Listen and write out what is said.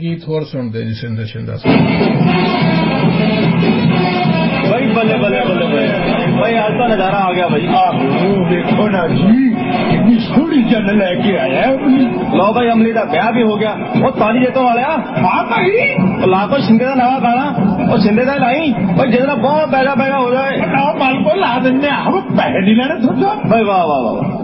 गीत होर सुनते जी शिंदे शिंदा भाई बल्ले बल्ले बल्ले भाई आज तो नजारा आ गया भाई। देखो ना जी कितनी सोहनी जन लेके आया लो भाई अमली का ब्याह भी हो गया। वो ताली जेतों वाले हाँ भाई ला को शिंदे का नवा गाना और शिंदे का लाई भाई जितना बहुत बैगा बैगा हो जाए माल को ला देने हम पैसे नहीं लेने थोड़ा भाई वाह वाह वाह